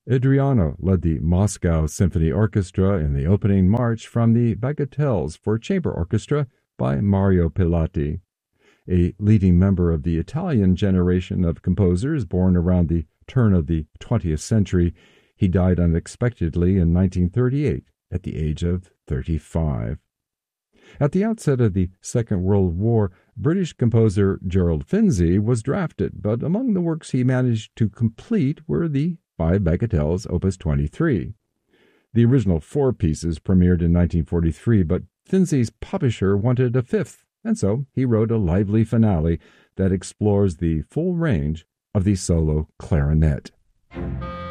Adriano led the Moscow Symphony Orchestra in the opening march from the Bagatelles for Chamber Orchestra by Mario Pilati. A leading member of the Italian generation of composers born around the turn of the 20th century, he died unexpectedly in 1938 at the age of 35. At the outset of the Second World War, British composer Gerald Finzi was drafted, but among the works he managed to complete were the Five Bagatelles, Opus 23. The original four pieces premiered in 1943, but Finzi's publisher wanted a fifth, and so he wrote a lively finale that explores the full range of the solo clarinet.